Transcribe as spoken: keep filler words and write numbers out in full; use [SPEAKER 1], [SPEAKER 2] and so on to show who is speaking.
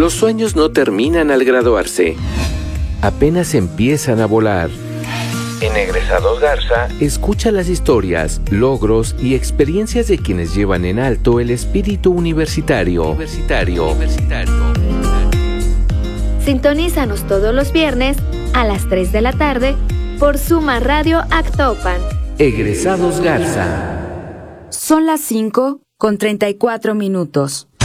[SPEAKER 1] Los sueños no terminan al graduarse. Apenas empiezan a volar. En Egresados Garza, escucha las historias, logros y experiencias de quienes llevan en alto el espíritu universitario. Universitario. Universitario.
[SPEAKER 2] Sintonízanos todos los viernes a las tres de la tarde por Suma Radio Actopan.
[SPEAKER 1] Egresados Garza.
[SPEAKER 3] Son las cinco con treinta y cuatro minutos.